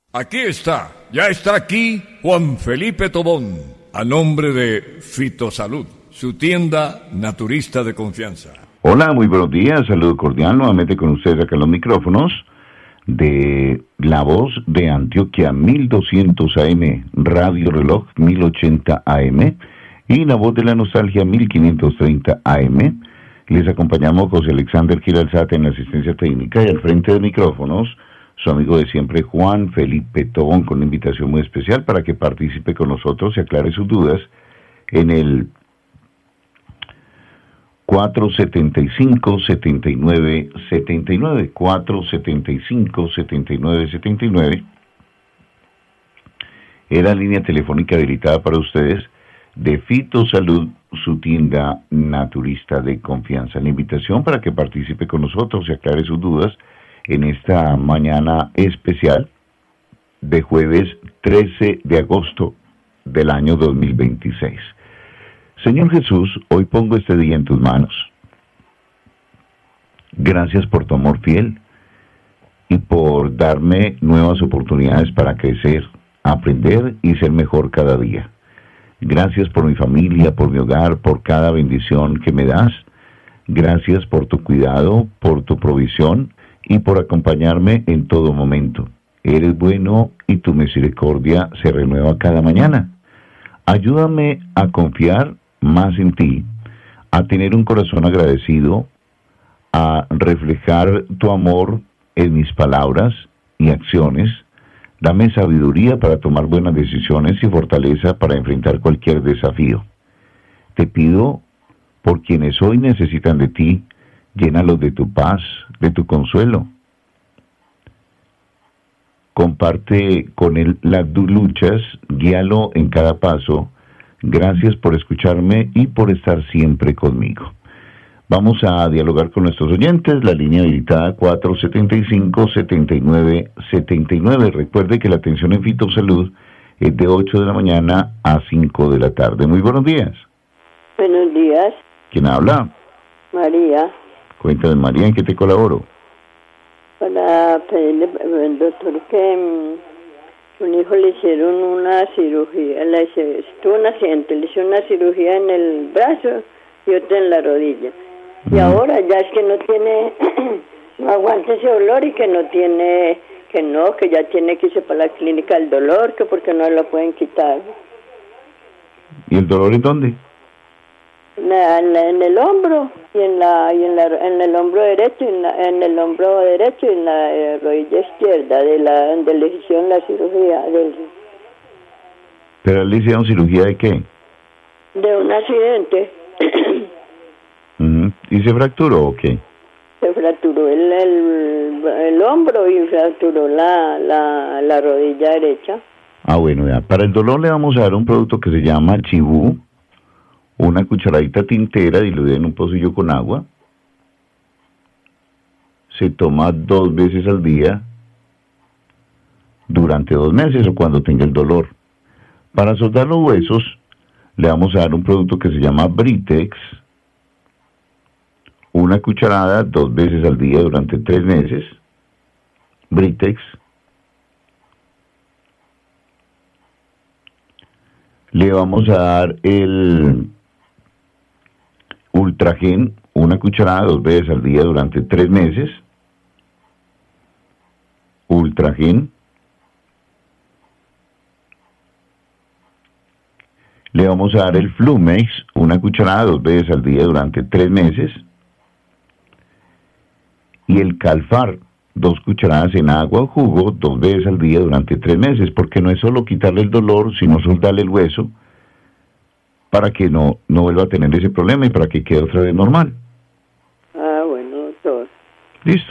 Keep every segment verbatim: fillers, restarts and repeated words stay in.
Aquí está, ya está aquí Juan Felipe Tobón, a nombre de Fitosalud, su tienda naturista de confianza. Hola, muy buenos días, saludo cordial nuevamente con ustedes acá en los micrófonos de La Voz de Antioquia mil doscientos A M, Radio Reloj mil ochenta A M y La Voz de la Nostalgia mil quinientos treinta A M. Les acompañamos José Alexander Giralzate en la asistencia técnica y al frente de micrófonos su amigo de siempre Juan Felipe Tobón, con una invitación muy especial para que participe con nosotros y aclare sus dudas en el cuatro setenta y cinco, setenta y nueve, setenta y nueve, cuatro setenta y cinco, setenta y nueve, setenta y nueve. Era línea telefónica habilitada para ustedes de Fitosalud, su tienda naturista de confianza. La invitación para que participe con nosotros y aclare sus dudas en esta mañana especial de jueves trece de agosto del año dos mil veintiséis. Señor Jesús, hoy pongo este día en tus manos. Gracias por tu amor fiel y por darme nuevas oportunidades para crecer, aprender y ser mejor cada día. Gracias por mi familia, por mi hogar, por cada bendición que me das. Gracias por tu cuidado, por tu provisión y por acompañarme en todo momento. Eres bueno y tu misericordia se renueva cada mañana. Ayúdame a confiar más en ti, a tener un corazón agradecido, a reflejar tu amor en mis palabras y acciones. Dame sabiduría para tomar buenas decisiones y fortaleza para enfrentar cualquier desafío. Te pido por quienes hoy necesitan de ti, llénalos de tu paz, de tu consuelo. Comparte con él las luchas, guíalo en cada paso. Gracias por escucharme y por estar siempre conmigo. Vamos a dialogar con nuestros oyentes, la línea habilitada cuatro setenta y cinco, setenta y nueve, setenta y nueve. Recuerde que la atención en Fitosalud es de ocho de la mañana a cinco de la tarde. Muy buenos días. Buenos días. ¿Quién habla? María. Cuéntame, María, ¿en qué te colaboro? Para pedirle al doctor que um, un hijo le hicieron una cirugía, le hice, tuvo un accidente, le hicieron una cirugía en el brazo y otra en la rodilla. Y mm. ahora ya es que no tiene, no aguanta ese dolor y que no tiene, que no, que ya tiene que irse para la clínica del dolor, que porque no lo pueden quitar. ¿Y el dolor en dónde? En, la, en, la, en el hombro y en la y en la en el hombro derecho y en, la, en el hombro derecho y en la eh, rodilla izquierda de la donde le hicieron la cirugía del. ¿Pero le hicieron cirugía de qué? De un accidente. uh-huh. ¿Y se fracturó o qué? Se fracturó el, el, el hombro y fracturó la, la, la rodilla derecha. Ah, bueno, ya. Para el dolor le vamos a dar un producto que se llama Chibú. Una cucharadita tintera diluida en un pocillo con agua. Se toma dos veces al día durante dos meses o cuando tenga el dolor. Para soldar los huesos, le vamos a dar un producto que se llama Britex. Una cucharada dos veces al día durante tres meses. Britex. Le vamos a dar el Ultragen, una cucharada dos veces al día durante tres meses. Ultragen. Le vamos a dar el Flumex, una cucharada dos veces al día durante tres meses. Y el Calfar, dos cucharadas en agua o jugo, dos veces al día durante tres meses, porque no es solo quitarle el dolor, sino soldarle el hueso, para que no, no vuelva a tener ese problema y para que quede otra vez normal. Ah, bueno, doctor. Listo.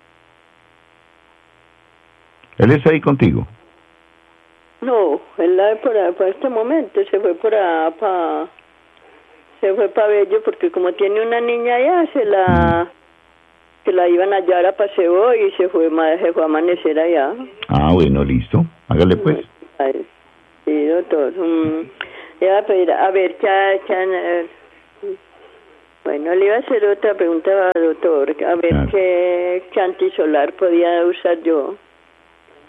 ¿Él está ahí contigo? No, él la por, por este momento se fue por para se fue para Bello porque como tiene una niña allá se la mm. se la iban a llevar a paseo y se fue, se fue a amanecer allá. Ah, bueno, listo. Hágale pues. Sí, doctor. Um, le iba a pedir, a ver, ya, ya, eh, bueno, le iba a hacer otra pregunta, doctor, a ver claro. qué, qué antisolar podía usar yo.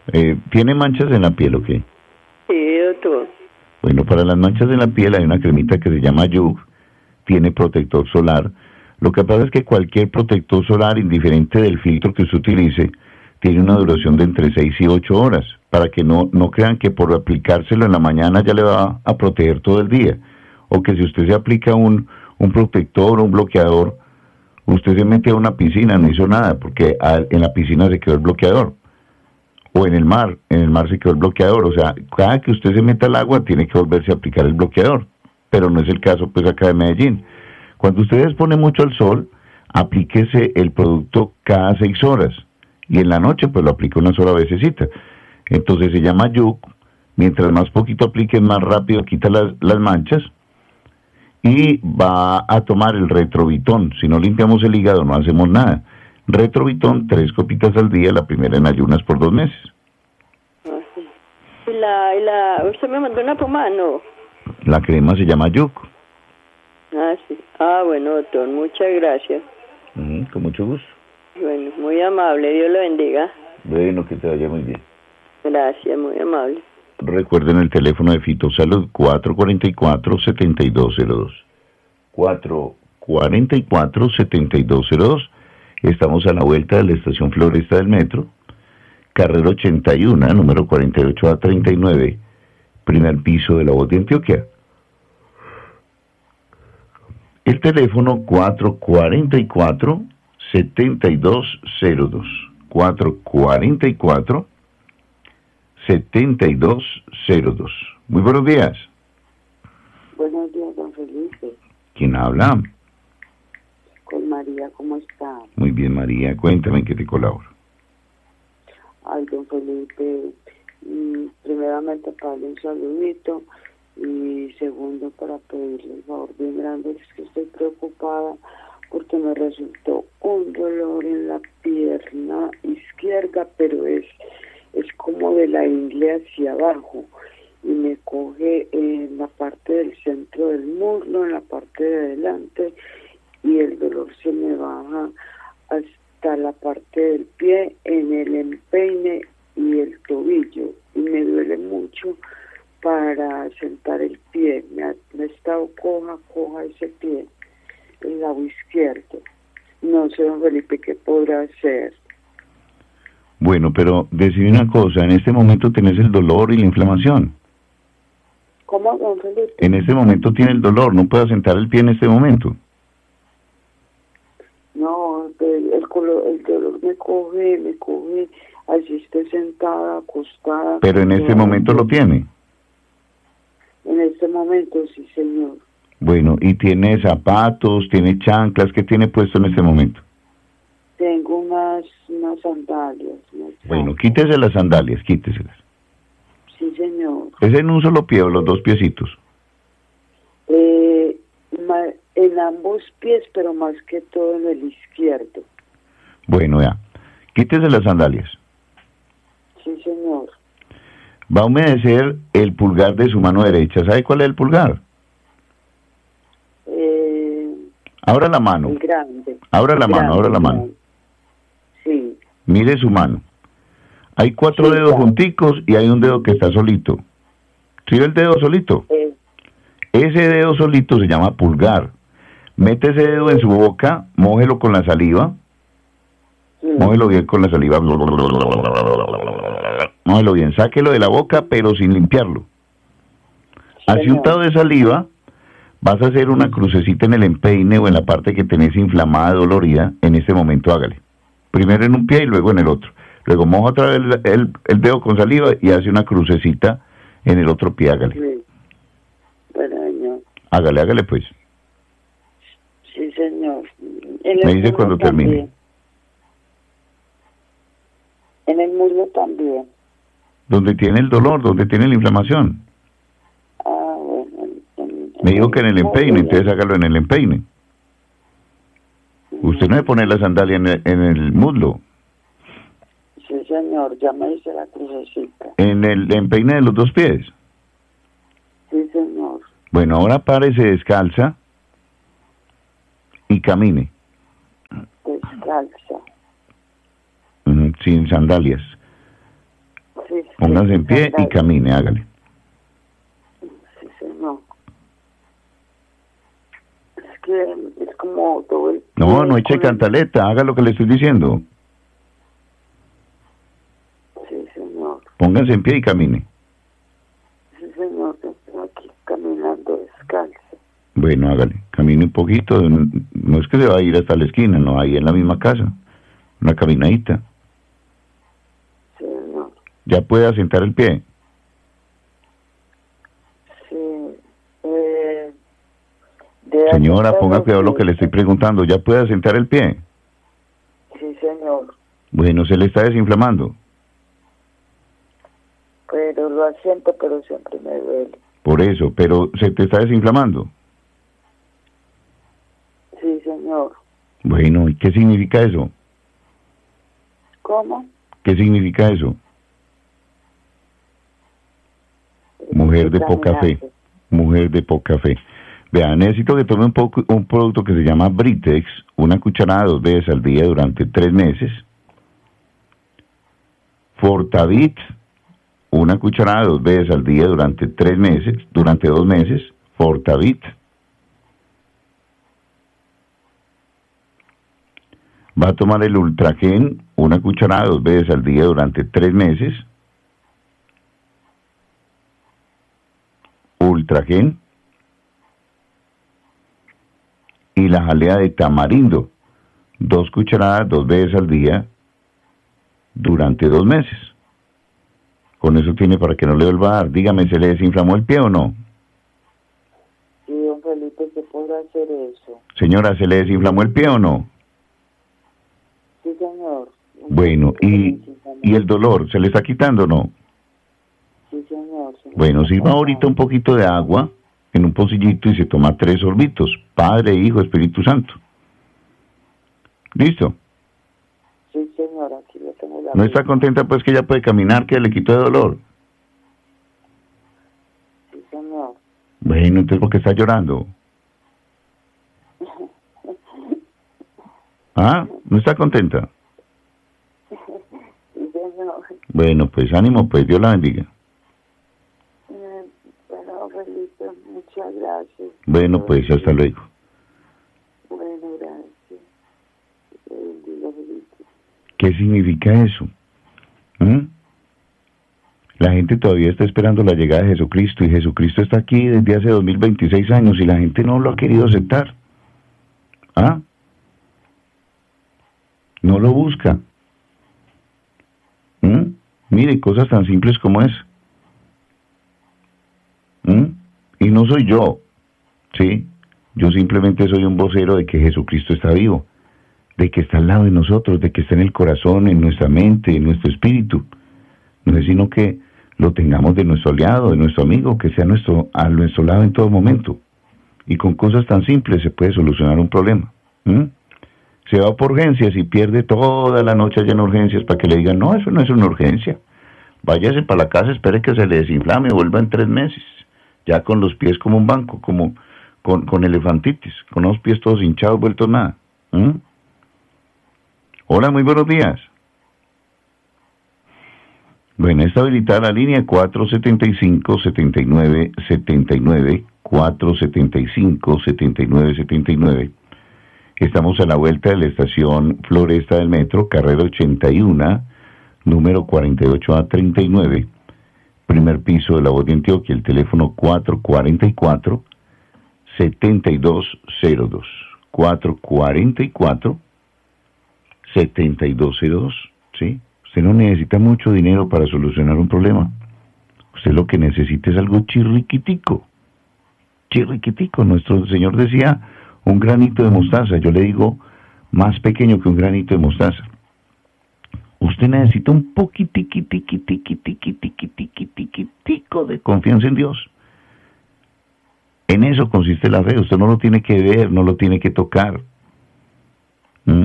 Eh, ¿Tiene manchas en la piel o qué? Sí, doctor. Bueno, para las manchas en la piel hay una cremita que se llama Yug, tiene protector solar. Lo que pasa es que cualquier protector solar, indiferente del filtro que usted utilice, tiene una duración de entre seis y ocho horas, para que no, no crean que por aplicárselo en la mañana ya le va a proteger todo el día, o que si usted se aplica un, un protector o un bloqueador, usted se mete a una piscina, no hizo nada, porque a, en la piscina se quedó el bloqueador, o en el mar, en el mar se quedó el bloqueador, o sea, cada que usted se meta al agua tiene que volverse a aplicar el bloqueador, pero no es el caso pues acá de Medellín. Cuando usted expone mucho al sol, aplíquese el producto cada seis horas, y en la noche pues lo aplica una sola vecesita. Entonces se llama Yug, mientras más poquito aplique, más rápido quita las, las manchas, y va a tomar el Retrovitón. Si no limpiamos el hígado no hacemos nada. Retrovitón, tres copitas al día, la primera en ayunas por dos meses. Ah, sí. Y la, y la, usted me mandó una pomada, ¿no? La crema se llama Yug. Ah, sí. Ah, bueno, doctor, muchas gracias. Uh-huh, con mucho gusto. Bueno, muy amable, Dios le bendiga. Bueno, que te vaya muy bien. Gracias, muy amable. Recuerden el teléfono de Fitosalud, cuatro cuatro cuatro, siete dos cero dos. cuatro cuatro cuatro, siete dos cero dos. Estamos a la vuelta de la estación Floresta del Metro, carrera ochenta y uno, número cuarenta y ocho a treinta y nueve, primer piso de la Voz de Antioquia. El teléfono cuatro cuatro cuatro, siete dos cero dos. cuatro cuatro cuatro, siete dos cero dos. Muy buenos días. Buenos días, don Felipe. ¿Quién habla? Con María, ¿cómo está? Muy bien, María. Cuéntame en qué te colaboro. Ay, don Felipe, mm, primeramente para darle un saludito y segundo para pedirle un favor bien grande, es que estoy preocupada porque me resultó un dolor en la pierna izquierda, pero es, es como de la ingle hacia abajo y me coge en la parte del centro del muslo, en la parte de adelante, y el dolor se me baja hasta la parte del pie, en el empeine y el tobillo, y me duele mucho para sentar el pie. Me ha, me ha estado coja, coja ese pie, el lado izquierdo. No sé, don Felipe, qué podrá hacer. Bueno, pero decime una cosa, en este momento tenés el dolor y la inflamación. ¿Cómo, don Felipe? En este momento tiene el dolor, no puedo sentar el pie en este momento. No, el, el, color, el dolor me coge, me coge, así esté sentada, acostada. Pero en este momento lo tiene. En este momento, sí, señor. Bueno, ¿y tiene zapatos, tiene chanclas? ¿Qué tiene puesto en este momento? Tengo unas, unas sandalias. Unas Bueno, quítese las sandalias, quíteselas. Sí, señor. ¿Es en un solo pie o los dos piecitos? Eh, ma, en ambos pies, pero más que todo en el izquierdo. Bueno, ya. Quítese las sandalias. Sí, señor. Va a humedecer el pulgar de su mano derecha. ¿Sabe cuál es el pulgar? Eh, Abra la mano. el grande. Abra la el mano, grande, abra la mano. Sí. Mire su mano. Hay cuatro Sí, dedos claro. junticos y hay un dedo que está solito. ¿Sí ve el dedo solito? Eh, Ese dedo solito se llama pulgar. Mete ese dedo en su boca, mójelo con la saliva. sí. Mójelo bien con la saliva. Mójelo bien. Sáquelo de la boca, pero sin limpiarlo. Así señor. untado de saliva, vas a hacer una crucecita en el empeine o en la parte que tenés inflamada, dolorida. En este momento hágale. Primero en un pie y luego en el otro. Luego moja otra vez el, el, el dedo con saliva y hace una crucecita en el otro pie, hágale. Sí. Bueno, señor. Hágale, hágale pues. Sí, señor. En el Me dice muslo cuando también. termine. En el muslo también. Donde tiene el dolor, donde tiene la inflamación. Ah, bueno. En, en, Me dijo que en el muslo, empeine, ya. entonces hágalo en el empeine. Usted no debe poner la sandalia en el, en el muslo, Sí, señor. Ya me hice la crucecita. en el empeine de los dos pies. Sí, señor. Bueno, ahora párese descalza y camine, Descalza. ujú, sin sandalias. Póngase en pie y camine, hágale. Sí, señor. Es que es como todo el... No, no eche cantaleta, haga lo que le estoy diciendo. Sí, señor. Póngase en pie y camine. Sí, señor, estoy aquí caminando descalzo. Bueno, hágale, camine un poquito, no es que se va a ir hasta la esquina, no, ahí en la misma casa, una caminadita. Sí, señor. ¿Ya puede asentar el pie? Sí. Eh, de Señora, asentar ponga los cuidado lo pies. que le estoy preguntando, ¿ya puede asentar el pie? Sí, señor. Bueno, se le está desinflamando. Pero lo asiento, pero siempre me duele. Por eso, pero se te está desinflamando. Sí, señor. Bueno, ¿y qué significa eso? ¿Cómo? ¿Qué significa eso? Mujer de poca fe. Caminando. Mujer de poca fe. Vea, necesito que tome un, poco, un producto que se llama Britex, una cucharada dos veces al día durante tres meses. Fortavit, una cucharada dos veces al día durante tres meses, durante dos meses. Fortavit. Va a tomar el Ultragen, una cucharada dos veces al día durante tres meses. Ultragen. Y la jalea de tamarindo, dos cucharadas dos veces al día durante dos meses. Con eso tiene para que no le vuelva a dar. Dígame, ¿se le desinflamó el pie o no? Sí, don Felipe, ¿se podrá hacer eso? Señora, ¿se le desinflamó el pie o no? Sí, señor. Bueno, ¿y, y el dolor se le está quitando o no? Sí, señor. señor. Bueno, sirva ahorita un poquito de agua en un pocillito y se toma tres sorbitos. Padre, Hijo, Espíritu Santo. ¿Listo? Sí, señor, aquí lo tengo la ¿No está contenta pues que ya puede caminar, que le quitó de dolor? Sí, señor. Bueno, entonces ¿por qué está llorando? ¿Ah? ¿No está contenta? Sí, señor. Bueno, pues ánimo, pues Dios la bendiga. Eh, Bueno, Felipe, muchas gracias. Bueno, pues hasta luego. Bueno, gracias. Te bendiga, Felipe. ¿Qué significa eso? ¿Mm? La gente todavía está esperando la llegada de Jesucristo y Jesucristo está aquí desde hace dos mil veintiséis años y la gente no lo ha querido aceptar. ¿Ah? No lo busca. ¿Mm? Mire, cosas tan simples como es. ¿Mm? Y no soy yo, ¿sí? Yo simplemente soy un vocero de que Jesucristo está vivo, de que está al lado de nosotros, de que está en el corazón, en nuestra mente, en nuestro espíritu. No es sino que lo tengamos de nuestro aliado, de nuestro amigo, que sea nuestro, a nuestro lado en todo momento. Y con cosas tan simples se puede solucionar un problema. ¿Mm? Se va por urgencias y pierde toda la noche allá en urgencias para que le digan, no, eso no es una urgencia. Váyase para la casa, espere que se le desinflame y vuelva en tres meses. Ya con los pies como un banco, como con, con elefantitis, con los pies todos hinchados, vueltos nada. ¿Mm? Hola, muy buenos días. Bueno, está habilitada la línea cuatro setenta y cinco, setenta y nueve setenta y nueve, cuatro setenta y cinco, setenta y nueve setenta y nueve. Estamos a la vuelta de la estación Floresta del Metro, carrera ochenta y uno, número cuarenta y ocho A treinta y nueve, primer piso de La Voz de Antioquia, el teléfono cuatro cuarenta y cuatro, setenta y dos cero dos, cuatro cuarenta y cuatro, setenta y dos cero dos, ¿sí? Usted no necesita mucho dinero para solucionar un problema. Usted lo que necesita es algo chirriquitico. Chirriquitico. Nuestro Señor decía un granito de mostaza. Yo le digo más pequeño que un granito de mostaza. Usted necesita un poquitico de confianza en Dios. En eso consiste la fe. Usted no lo tiene que ver, no lo tiene que tocar. ¿Mm?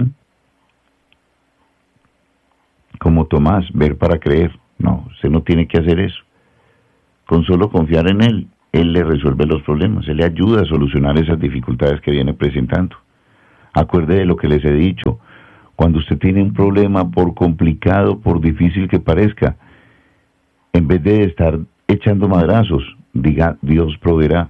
Como Tomás, ver para creer. No, usted no tiene que hacer eso. Con solo confiar en Él, Él le resuelve los problemas, Él le ayuda a solucionar esas dificultades que viene presentando. Acuerde de lo que les he dicho. Cuando usted tiene un problema, por complicado, por difícil que parezca, En vez de estar echando madrazos, diga, Dios proveerá.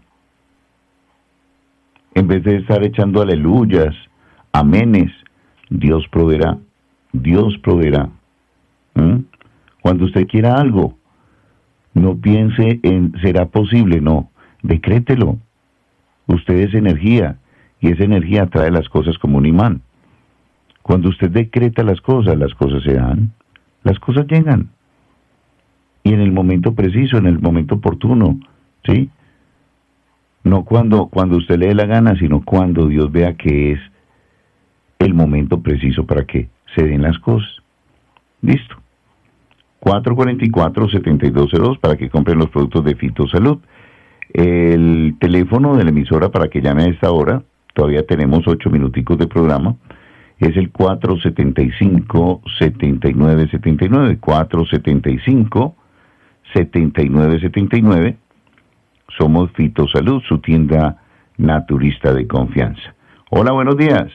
En vez de estar echando aleluyas, amenes, Dios proveerá. Dios proveerá. ¿Mm? Cuando usted quiera algo, no piense en será posible, no, decrételo. Usted es energía y esa energía atrae las cosas como un imán. Cuando usted decreta las cosas, las cosas se dan, las cosas llegan. Y en el momento preciso, en el momento oportuno, ¿sí? No cuando, cuando usted le dé la gana, sino cuando Dios vea que es el momento preciso para que se den las cosas. Listo. cuatro cuatro cuatro, siete dos cero dos para que compren los productos de Fitosalud. El teléfono de la emisora para que llame a esta hora, todavía tenemos ocho minuticos de programa, es el cuatro siete cinco, siete nueve siete nueve, cuatro siete cinco, siete nueve siete nueve. Somos Fitosalud, su tienda naturista de confianza. Hola, buenos días.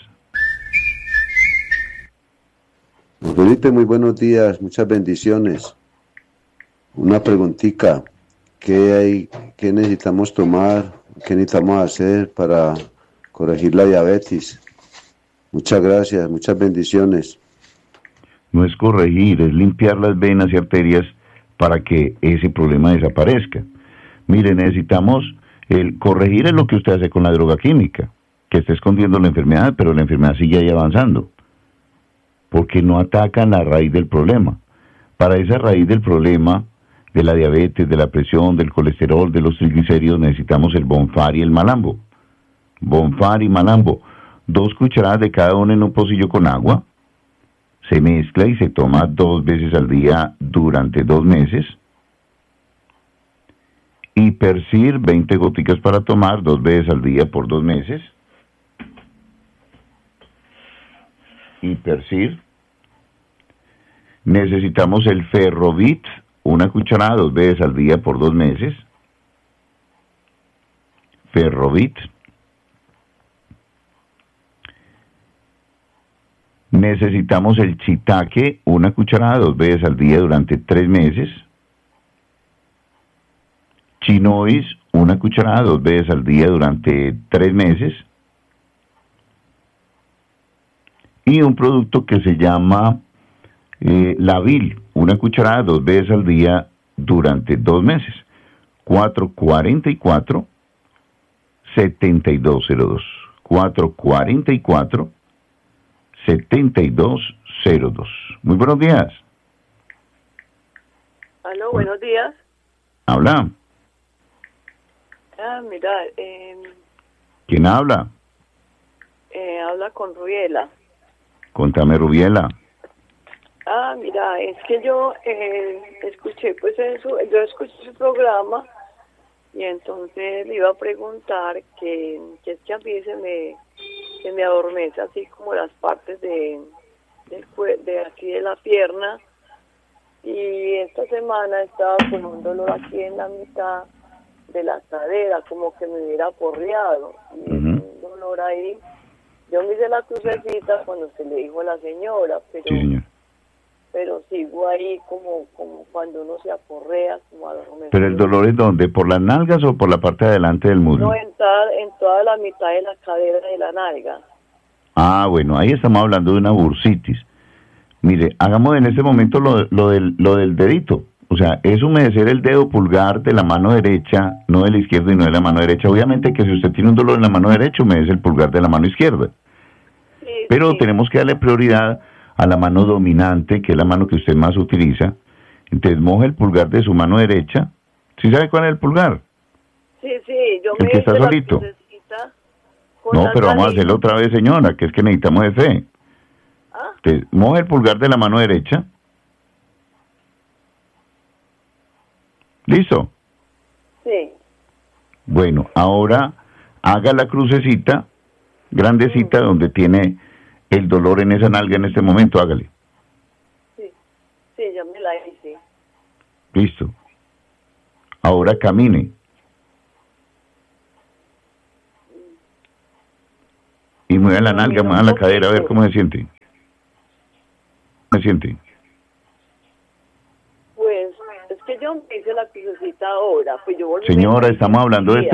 Felipe, muy buenos días, muchas bendiciones. Una preguntita, ¿qué hay, qué necesitamos tomar, qué necesitamos hacer para corregir la diabetes? Muchas gracias, muchas bendiciones. No es corregir, es limpiar las venas y arterias para que ese problema desaparezca. Mire, necesitamos, el corregir es lo que usted hace con la droga química, que está escondiendo la enfermedad, pero la enfermedad sigue ahí avanzando, porque no atacan la raíz del problema. Para esa raíz del problema, de la diabetes, de la presión, del colesterol, de los triglicéridos, necesitamos el Bonfar y el Malambo. Bonfar y Malambo, dos cucharadas de cada uno en un pocillo con agua, se mezcla y se toma dos veces al día durante dos meses. Hipersir, veinte goticas para tomar dos veces al día por dos meses. Hipersir. Necesitamos el Ferrovit, una cucharada dos veces al día por dos meses. Ferrovit. Necesitamos el Chitaque, una cucharada dos veces al día durante tres meses. Chinois, una cucharada dos veces al día durante tres meses. Y un producto que se llama eh, Lavil, una cucharada dos veces al día durante dos meses. cuatro cuatro cuatro, siete dos cero dos. cuatro cuatro cuatro, siete dos cero dos. Muy buenos días. Aló, buenos días. Habla. Ah, mira, eh, ¿Quién habla? eh, habla con Rubiela. Contame, Rubiela. Ah, mira, es que yo eh, escuché, pues eso, yo escuché su programa y entonces le iba a preguntar que, que es que a mí se me, se me adormece así como las partes de, del cue- de aquí de la pierna, y esta semana estaba con un dolor aquí en la mitad de la cadera, como que me hubiera porreado, y Ujú. un dolor ahí. Yo me hice la crucecita cuando se le dijo a la señora, pero Sí, señor. pero sigo ahí como como cuando uno se aporrea, como a dormir. ¿Pero el dolor es dónde? ¿Por las nalgas o por la parte de adelante del muslo? No, en toda, en toda la mitad de la cadera de la nalga. Ah, bueno, ahí estamos hablando de una bursitis. Mire, hagamos en este momento lo, lo, del, lo del dedito. O sea, es humedecer el dedo pulgar de la mano derecha, no de la izquierda y no de la mano derecha. Obviamente que si usted tiene un dolor en la mano derecha, humedece el pulgar de la mano izquierda. Sí, Pero sí. tenemos que darle prioridad a la mano dominante, que es la mano que usted más utiliza. Entonces moja el pulgar de su mano derecha. ¿Sí sabe cuál es el pulgar? Sí, sí, yo El me que está hice la solito. crucecita con No, las pero vamos a manitas. hacerlo otra vez, señora, que es que necesitamos de fe. Ah, Entonces, moja el pulgar de la mano derecha. ¿Listo? sí. Bueno, ahora haga la crucecita grandecita donde tiene el dolor en esa nalga en este momento, hágale. Sí, sí, ya me la hice. Listo. Ahora camine. Y mueva la nalga, mueva la cadera, a ver cómo se siente. ¿Cómo se siente? Pues es que yo me hice la crucecita ahora, pues yo volví. Señora, estamos hablando de